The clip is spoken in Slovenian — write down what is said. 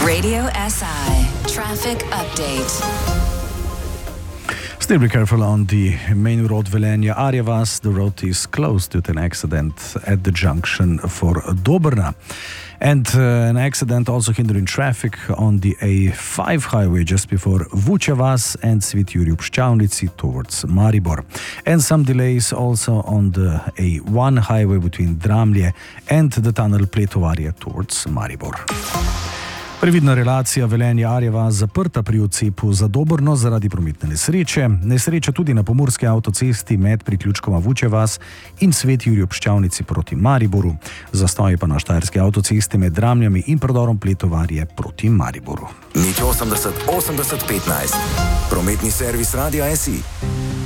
Radio SI Traffic Update. Still be careful on the main road Velenje-Arjavaz. The road is closed due to an accident at the junction for Dobrna. And an accident also hindering traffic on the A5 highway just before Vučevac and Svet Jurij ob Ščavnici towards Maribor. And some delays also on the A1 highway between Dramlje and the tunnel Pletovarje towards Maribor. Previdna relacija Velenje-Arjavaz zaprta pri odcepu za Dobrno zaradi prometne nesreče. Nesreča tudi na pomurski avtocesti med priključkoma Vučevac in Svet Jurij ob Ščavnici proti Mariboru. Zastoji pa na štajerski avtocesti med Dramljami in predorom Pletovarje proti Mariboru. Nič 80 80 15. Prometni servis Radia SI.